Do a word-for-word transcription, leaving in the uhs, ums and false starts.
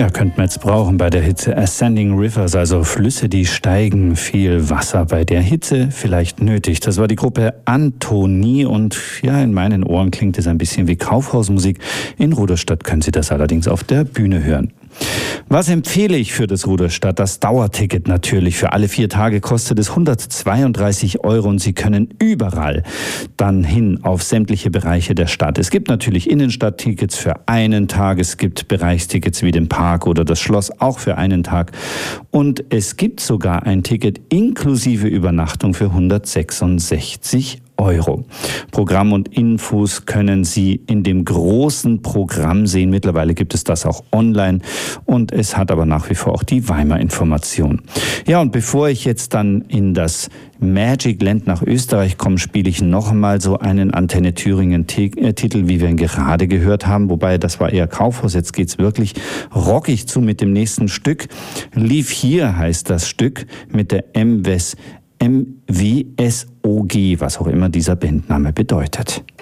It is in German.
Ja, könnte man jetzt brauchen bei der Hitze. Ascending Rivers, also Flüsse, die steigen, viel Wasser bei der Hitze vielleicht nötig. Das war die Gruppe Antonie und ja, in meinen Ohren klingt es ein bisschen wie Kaufhausmusik. In Ruderstadt können Sie das allerdings auf der Bühne hören. Was empfehle ich für das Ruderstadt? Das Dauerticket natürlich. Für alle vier Tage kostet es hundertzweiunddreißig Euro und Sie können überall dann hin auf sämtliche Bereiche der Stadt. Es gibt natürlich Innenstadttickets für einen Tag, es gibt Bereichstickets wie den Park oder das Schloss auch für einen Tag und es gibt sogar ein Ticket inklusive Übernachtung für hundertsechsundsechzig Euro. Programm und Infos können Sie in dem großen Programm sehen. Mittlerweile gibt es das auch online und es hat aber nach wie vor auch die Weimar-Information. Ja, und bevor ich jetzt dann in das Magic Land nach Österreich komme, spiele ich noch einmal so einen Antenne Thüringen-Titel, wie wir ihn gerade gehört haben. Wobei, das war eher Kaufhaus. Jetzt geht's wirklich rockig zu mit dem nächsten Stück. Leave Here heißt das Stück mit der M W S M W S O G, was auch immer dieser Bandname bedeutet.